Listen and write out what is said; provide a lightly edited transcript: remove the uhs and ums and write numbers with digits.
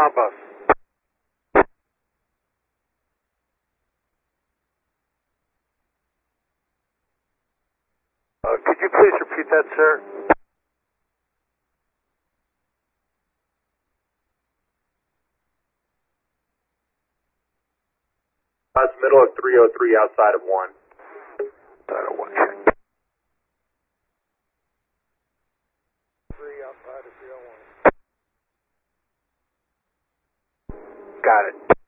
sound bus. Could you please repeat that, sir? It's middle of 303 outside of 1. Outside of 1, check. 3 outside of 301. Got it.